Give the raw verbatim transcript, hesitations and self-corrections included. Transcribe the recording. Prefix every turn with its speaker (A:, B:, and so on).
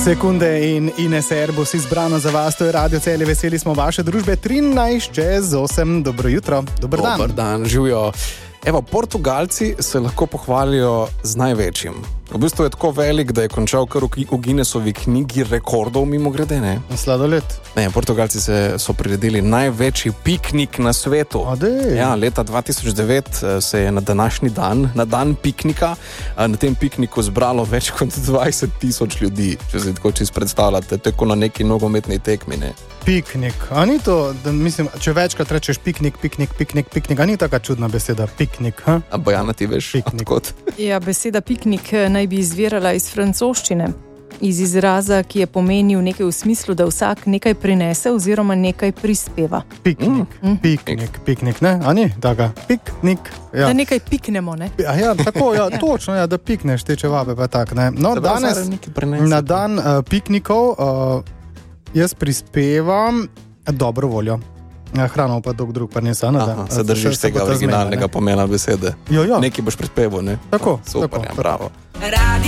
A: Sekunde in Ines Erbus izbrano za vas, to je Radio Celje, veseli smo vaše družbe, trinajst čez osem, dobro jutro, dober dan.
B: Dober dan, živijo. Evo, Portugalci se lahko pohvalijo z največjim. V bistvu je tako velik, da je končal kar v Guinnessovi knjigi rekordov, mimogrede, ne?
A: Sladoled.
B: Ne, Portugalci se, so priredili največji piknik na svetu.
A: Adej.
B: Ja, leta dva tisoč devet se je na današnji dan, na dan piknika, na tem pikniku zbralo več kot dvajset tisoč ljudi, če se tako čisto predstavljate, tako na neki nogometni tekmi, ne?
A: Piknik, a ni to, da mislim, če večkrat rečeš piknik, piknik, piknik, piknik, a ni taka čudna beseda, piknik, ha?
B: A Bojana, ti veš, odkot?
C: Ja, beseda piknik naj bi izvirala iz francoščine, iz izraza, ki je pomenil nekaj v smislu, da vsak nekaj prinese oziroma nekaj prispeva.
A: Piknik, mm. piknik, piknik, ne, a ni taka, piknik. Ja.
C: Da nekaj piknemo, ne?
A: Ja, ja tako, ja, točno, ja, da pikneš te čevabe, pa tak, ne. No,
B: Zdaj
A: danes, na dan uh, piknikov, uh, jaz prispevam dobro voljo. Hrano pa dolg drug, pa ne sana.
B: Aha, se držiš tega originalnega pomena besede.
A: Jo, jo.
B: Nekaj boš prispeval, ne?
A: Tako,
B: Super,
A: tako.
B: Ja, bravo.